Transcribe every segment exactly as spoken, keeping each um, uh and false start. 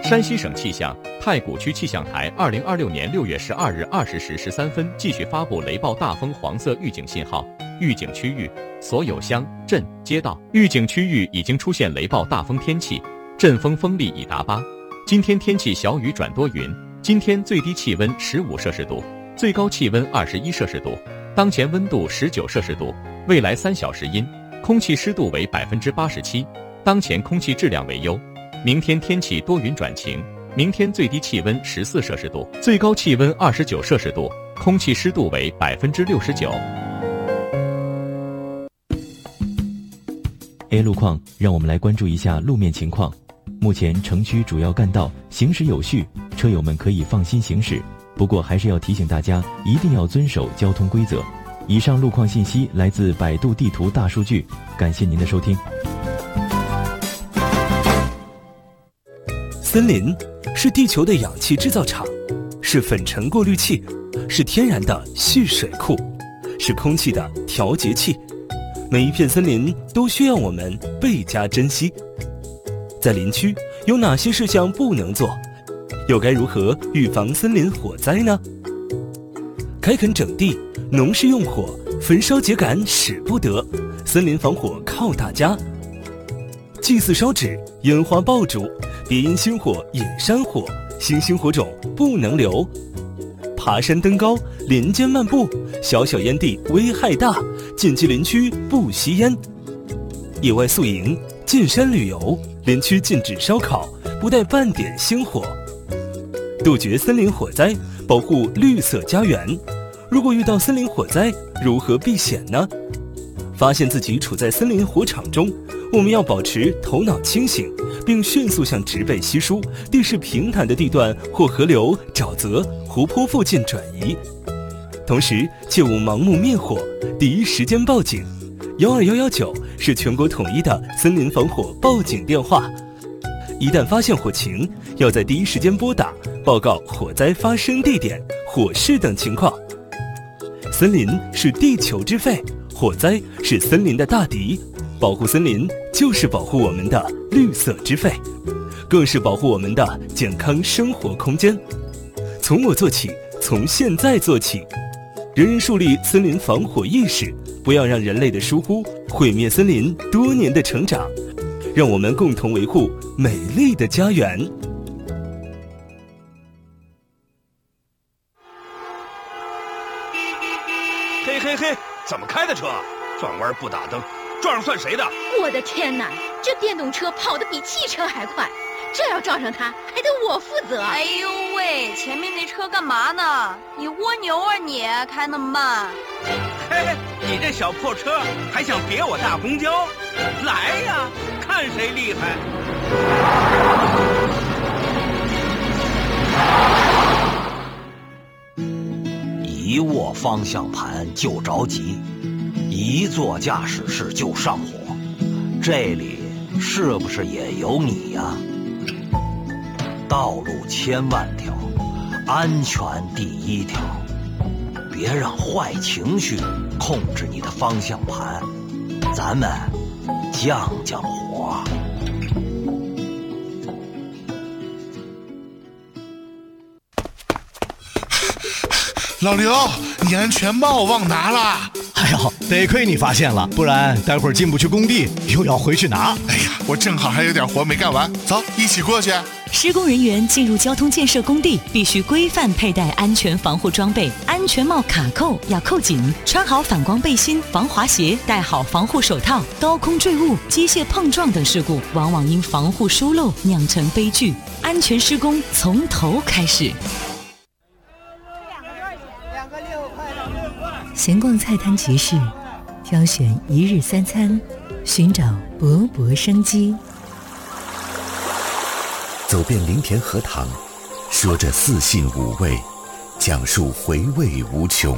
山西省气象太谷区气象台二零二六年六月十二日二十时十三分继续发布雷暴大风黄色预警信号，预警区域所有乡镇街道预警区域已经出现雷暴大风天气，阵风风力已达八。今天天气小雨转多云，今天最低气温十五摄氏度，最高气温二十一摄氏度，当前温度十九摄氏度，未来三小时阴，空气湿度为百分之八十七，当前空气质量为优。明天天气多云转晴，明天最低气温十四摄氏度，最高气温二十九摄氏度，空气湿度为百分之六十九。 A 路况，让我们来关注一下路面情况。目前城区主要干道行驶有序，车友们可以放心行驶。不过还是要提醒大家，一定要遵守交通规则。以上路况信息来自百度地图大数据，感谢您的收听。 森林是地球的氧气制造厂，是粉尘过滤器，是天然的蓄水库，是空气的调节器。每一片森林都需要我们倍加珍惜。在林区有哪些事项不能做？又该如何预防森林火灾呢？开垦整地，农事用火，焚烧秸秆使不得，森林防火靠大家。祭祀烧纸，烟花爆竹，别因星火引山火，星星火种不能留。爬山登高，林间漫步，小小烟蒂危害大，谨记林区不吸烟。野外宿营，进山旅游，林区禁止烧烤，不带半点星火。杜绝森林火灾，保护绿色家园。如果遇到森林火灾，如何避险呢？发现自己处在森林火场中，我们要保持头脑清醒，并迅速向植被稀疏、地势平坦的地段或河流、沼泽、湖泊附近转移。同时，切勿盲目灭火，第一时间报警。幺二幺幺九是全国统一的森林防火报警电话。一旦发现火情，要在第一时间拨打，报告火灾发生地点、火势等情况。森林是地球之肺，火灾是森林的大敌。保护森林就是保护我们的绿色之肺，更是保护我们的健康生活空间。从我做起，从现在做起，人人树立森林防火意识，不要让人类的疏忽毁灭森林多年的成长。让我们共同维护美丽的家园。 嘿嘿嘿，怎么开的车？转弯不打灯，撞上算谁的？ 我的天哪，这电动车跑得比汽车还快，这要撞上它，还得我负责。 哎呦喂，前面那车干嘛呢？你蜗牛啊你，开那么慢。 嘿嘿，你这小破车还想别我大公交？来呀，看谁厉害！ 一握方向盘就着急，一做驾驶室就上火，这里是不是也有你呀？道路千万条，安全第一条，别让坏情绪控制你的方向盘，咱们降降火。 老刘，你安全帽忘拿了。 哎呦，得亏你发现了，不然待会儿进不去工地，又要回去拿。 哎呀，我正好还有点活没干完，走，一起过去。 施工人员进入交通建设工地，必须规范佩戴安全防护装备，安全帽卡扣要扣紧，穿好反光背心、防滑鞋，戴好防护手套。高空坠物、机械碰撞等事故，往往因防护疏漏酿成悲剧。安全施工从头开始。闲逛菜摊集市，挑选一日三餐，寻找勃勃生机。 走遍林田荷塘，说着四性五味，讲述回味无穷。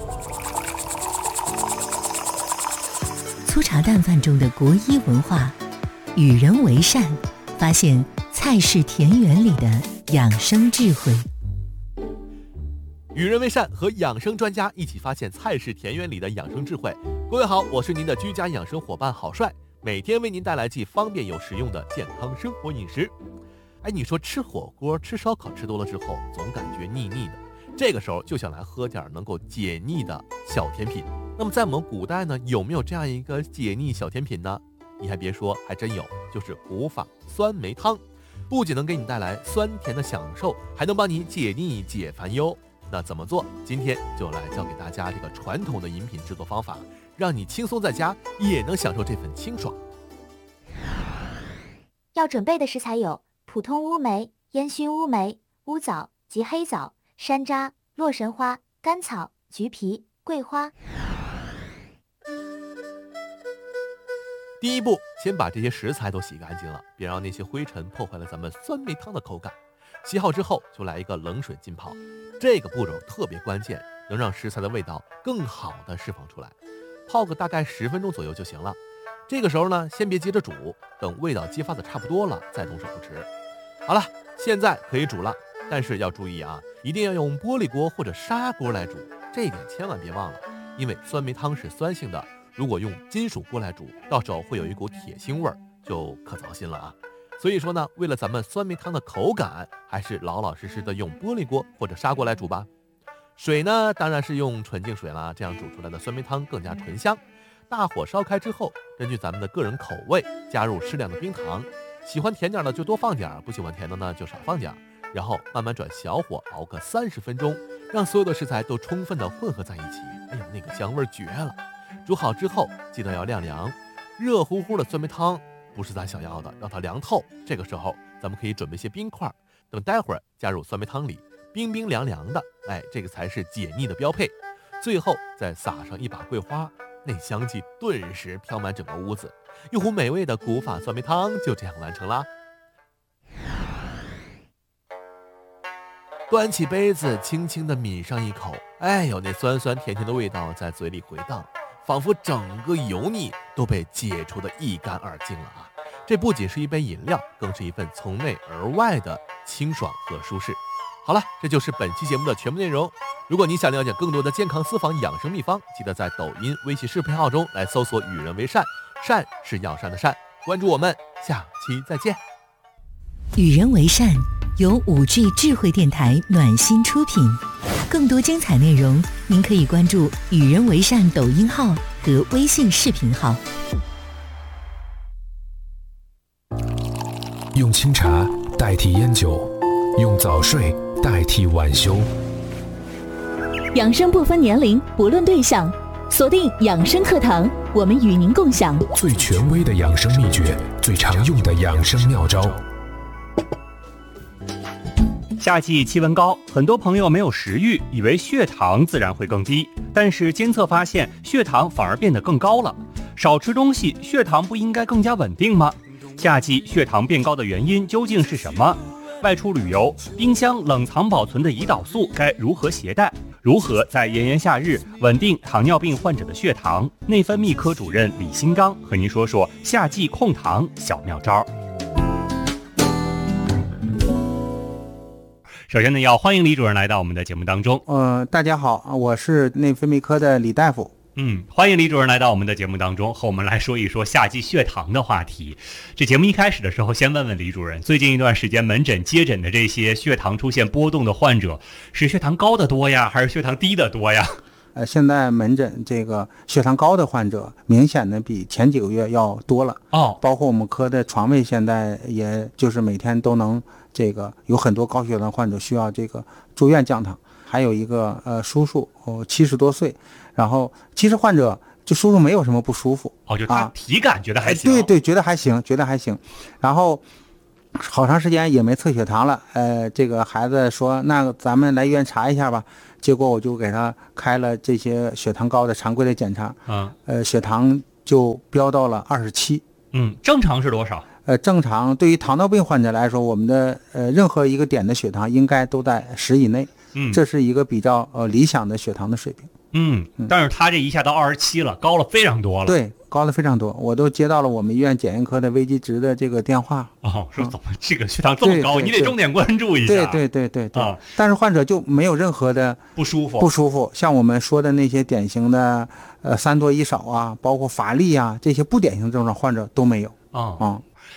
粗茶淡饭中的国医文化，与人为善，发现菜市田园里的养生智慧。 与人为善和养生专家一起发现菜市田园里的养生智慧。各位好，我是您的居家养生伙伴郝帅，每天为您带来既方便又实用的健康生活饮食。 哎，你说吃火锅、吃烧烤吃多了之后，总感觉腻腻的，这个时候就想来喝点能够解腻的小甜品。那么在我们古代呢，有没有这样一个解腻小甜品呢？你还别说，还真有，就是古法酸梅汤。不仅能给你带来酸甜的享受，还能帮你解腻解烦忧。那怎么做？今天就来教给大家这个传统的饮品制作方法，让你轻松在家也能享受这份清爽。 要准备的食材有普通乌梅、烟熏乌梅、乌枣及黑枣、山楂、洛神花、甘草、橘皮、桂花。 第一步，先把这些食材都洗干净了，别让那些灰尘破坏了咱们酸梅汤的口感。洗好之后，就来一个冷水浸泡，这个步骤特别关键，能让食材的味道更好的释放出来。泡个大概十分钟左右就行了。这个时候呢，先别急着煮，等味道激发的差不多了再动手不迟。好了，现在可以煮了，但是要注意啊，一定要用玻璃锅或者砂锅来煮，这一点千万别忘了，因为酸梅汤是酸性的。如果用金属锅来煮，到时候会有一股铁腥味儿，就可糟心了啊！所以说呢，为了咱们酸梅汤的口感，还是老老实实的用玻璃锅或者砂锅来煮吧。水呢，当然是用纯净水啦，这样煮出来的酸梅汤更加醇香。大火烧开之后，根据咱们的个人口味，加入适量的冰糖，喜欢甜点的就多放点，不喜欢甜的呢就少放点，然后慢慢转小火熬个三十分钟，让所有的食材都充分的混合在一起。哎呦，那个香味绝了！煮好之后记得要晾凉，热乎乎的酸梅汤不是咱想要的，让它凉透。这个时候咱们可以准备些冰块，等待会儿加入酸梅汤里，冰冰凉凉的，哎，这个才是解腻的标配。最后再撒上一把桂花，那香气顿时飘满整个屋子，一壶美味的古法酸梅汤就这样完成啦。端起杯子，轻轻地抿上一口，哎呦，那酸酸甜甜的味道在嘴里回荡，仿佛整个油腻都被解除得一干二净了啊！这不仅是一杯饮料，更是一份从内而外的清爽和舒适。好了，这就是本期节目的全部内容。如果你想了解更多的健康私房养生秘方，记得在抖音、微信视频号中来搜索“与人为善”，善是药膳的善。关注我们，下期再见。 与人为善由五 G 智慧电台暖心出品，更多精彩内容您可以关注与人为善抖音号和微信视频号。 用清茶代替烟酒，用早睡代替晚休。 养生不分年龄，不论对象，锁定养生课堂，我们与您共享最权威的养生秘诀，最常用的养生妙招。 夏季气温高，很多朋友没有食欲，以为血糖自然会更低，但是监测发现血糖反而变得更高了。少吃东西，血糖不应该更加稳定吗？夏季血糖变高的原因究竟是什么？外出旅游，冰箱冷藏保存的胰岛素该如何携带？如何在炎炎夏日稳定糖尿病患者的血糖？内分泌科主任李新刚和您说说夏季控糖小妙招。首先呢，要欢迎李主任来到我们的节目当中。 呃，大家好，我是内分泌科的李大夫。 嗯，欢迎李主任来到我们的节目当中，和我们来说一说夏季血糖的话题。这节目一开始的时候，先问问李主任，最近一段时间门诊接诊的这些血糖出现波动的患者，是血糖高的多呀，还是血糖低的多呀？ 呃，现在门诊这个血糖高的患者，明显的比前几个月要多了哦。 包括我们科的床位，现在也就是每天都能这个有很多高血糖患者需要这个住院降糖。还有一个呃叔叔哦，七十多岁，然后其实患者就叔叔没有什么不舒服哦，就他体感觉得还行， 对对，觉得还行，觉得还行。然后好长时间也没测血糖了，呃，这个孩子说那咱们来医院查一下吧。结果我就给他开了这些血糖高的常规的检查， 嗯， 呃，血糖就飙到了二十七。 嗯，正常是多少？ 呃，正常对于糖尿病患者来说，我们的呃任何一个点的血糖应该都在十以内。 嗯， 这是一个比较呃理想的血糖的水平。 嗯，但是他这一下到二十七了，高了非常多了。 对，高了非常多，我都接到了我们医院检验科的危机值的这个电话。 哦，说怎么这个血糖这么高，你得重点关注一下。 对对对对对。 啊， 但是患者就没有任何的不舒服， 不舒服。像我们说的那些典型的呃三多一少啊，包括乏力啊这些不典型症状患者都没有。 啊啊。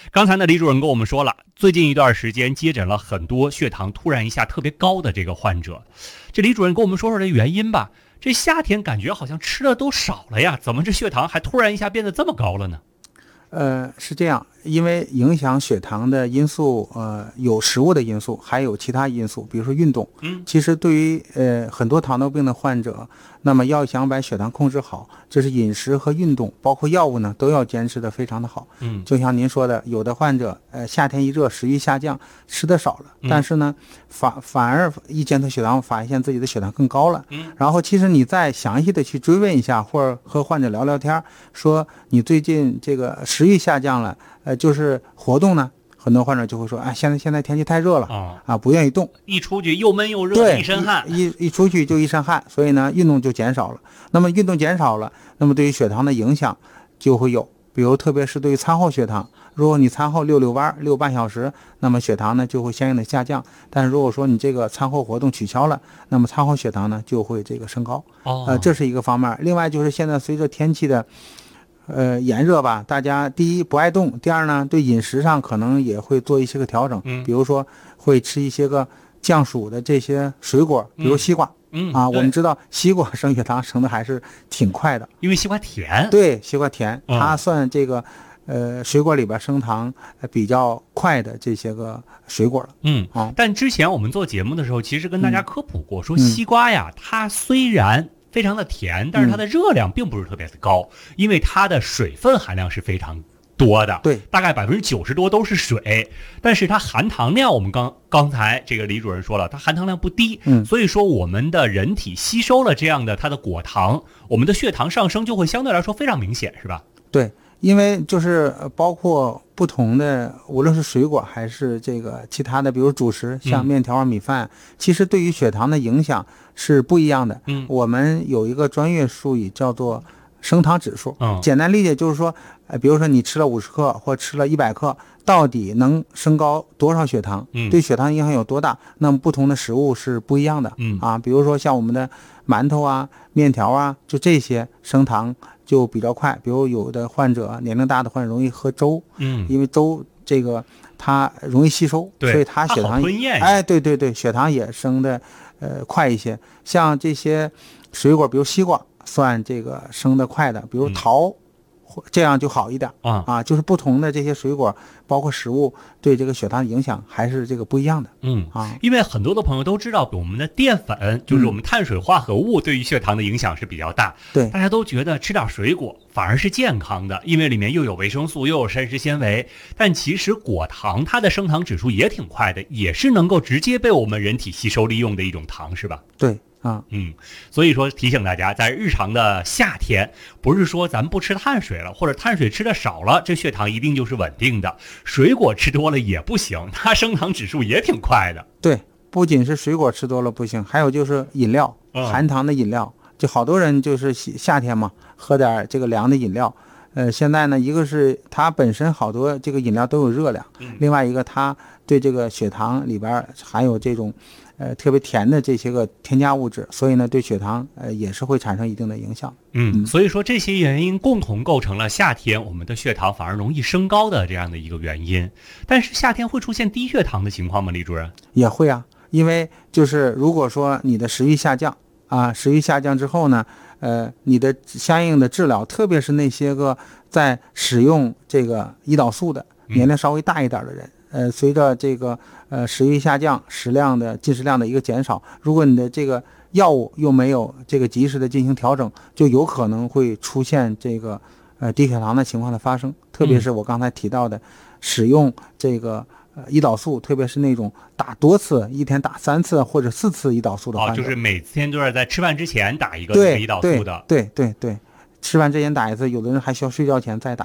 刚才呢，李主任跟我们说了，最近一段时间接诊了很多血糖突然一下特别高的这个患者。这李主任跟我们说说这原因吧。这夏天感觉好像吃的都少了呀，怎么这血糖还突然一下变得这么高了呢？ 呃，是这样，因为影响血糖的因素，呃，有食物的因素，还有其他因素，比如说运动。 嗯， 其实对于呃很多糖尿病的患者，那么要想把血糖控制好，这是饮食和运动，包括药物呢，都要坚持的非常的好。 嗯， 就像您说的，有的患者，呃，夏天一热，食欲下降，吃的少了， 嗯、 但是呢，反反而一监测血糖，发现自己的血糖更高了。 嗯， 然后其实你再详细的去追问一下，或者和患者聊聊天，说你最近这个食欲下降了，呃，就是活动呢，很多患者就会说，哎，现在现在天气太热了， 啊， 啊，不愿意动， 一出去又闷又热，一身汗， 一一出去就一身汗，所以呢，运动就减少了。那么运动减少了，那么对于血糖的影响就会有，比如特别是对于餐后血糖，如果你餐后溜溜弯溜半小时，那么血糖呢就会相应的下降。但是如果说你这个餐后活动取消了，那么餐后血糖呢就会这个升高。 哦， 呃，这是一个方面。另外就是现在随着天气的呃炎热吧，大家第一不爱动，第二呢对饮食上可能也会做一些个调整， 嗯， 比如说会吃一些个降暑的这些水果，比如西瓜。 嗯啊，我们知道西瓜升血糖升的还是挺快的， 因为西瓜甜。 对，西瓜甜， 嗯、 它算这个呃水果里边升糖比较快的这些个水果了。 嗯啊， 但之前我们做节目的时候，其实跟大家科普过，嗯、说西瓜呀，它虽然非常的甜，但是它的热量并不是特别的高，嗯、因为它的水分含量是非常多的， 对， 大概百分之九十多都是水，但是它含糖量，我们刚刚才这个李主任说了，它含糖量不低， 嗯， 所以说我们的人体吸收了这样的它的果糖，我们的血糖上升就会相对来说非常明显，是吧？ 对，因为就是包括不同的，无论是水果还是这个其他的，比如主食，像面条啊、米饭，嗯、其实对于血糖的影响是不一样的。 嗯， 我们有一个专业术语叫做升糖指数， 嗯， 简单理解就是说，呃，比如说你吃了五十克或吃了一百克，到底能升高多少血糖？ 嗯， 对血糖影响有多大？那么不同的食物是不一样的。 嗯啊，比如说像我们的馒头啊、面条啊，就这些升糖就比较快。比如有的患者年龄大的患者容易喝粥， 嗯， 因为粥这个它容易吸收， 对， 所以它血糖哎，对对对，血糖也升的呃快一些。像这些水果，比如西瓜。算这个升得快的，比如桃，嗯、这样就好一点啊啊，就是不同的这些水果，包括食物对这个血糖的影响还是这个不一样的。 嗯啊， 因为很多的朋友都知道，我们的淀粉就是我们碳水化合物对于血糖的影响是比较大。 对， 大家都觉得吃点水果反而是健康的，因为里面又有维生素又有膳食纤维。但其实果糖它的升糖指数也挺快的，也是能够直接被我们人体吸收利用的一种糖，是吧？ 对。啊， 嗯，所以说提醒大家，在日常的夏天，不是说咱不吃碳水了，或者碳水吃的少了，这血糖一定就是稳定的。水果吃多了也不行，它升糖指数也挺快的。 对，不仅是水果吃多了不行，还有就是饮料， 嗯、 含糖的饮料，就好多人就是夏天嘛，喝点这个凉的饮料。呃，现在呢，一个是它本身好多这个饮料都有热量， 嗯、 另外一个它对这个血糖里边含有这种。呃，特别甜的这些个添加物质，所以呢，对血糖呃也是会产生一定的影响。 嗯，所以说这些原因共同构成了夏天我们的血糖反而容易升高的这样的一个原因。但是夏天会出现低血糖的情况吗，李主任？ 也会啊，因为就是如果说你的食欲下降啊，食欲下降之后呢，呃，你的相应的治疗，特别是那些个在使用这个胰岛素的年龄稍微大一点的人。嗯呃，随着这个呃食欲下降，食量的进食量的一个减少，如果你的这个药物又没有这个及时的进行调整，就有可能会出现这个呃低血糖的情况的发生。特别是我刚才提到的，嗯、使用这个呃胰岛素，特别是那种打多次，一天打三次或者四次胰岛素的患者， 哦，就是每天都是在吃饭之前打一个胰岛素的。 对对对对，吃饭之前打一次，有的人还需要睡觉前再打